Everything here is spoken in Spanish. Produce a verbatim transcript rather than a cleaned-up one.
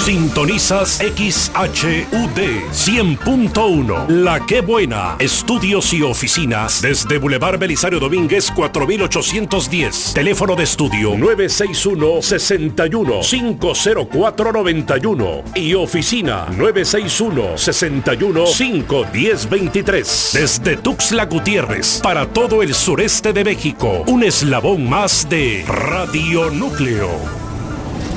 Sintonizas X H U D cien punto uno. La Qué Buena. Estudios y oficinas desde Boulevard Belisario Domínguez cuatro mil ochocientos diez. Teléfono de estudio nueve seis uno, seis uno, cinco cero cuatro, nueve uno y oficina nueve seis uno, seis uno, cinco uno cero, dos tres. Desde Tuxtla Gutiérrez para todo el sureste de México. Un eslabón más de Radio Núcleo.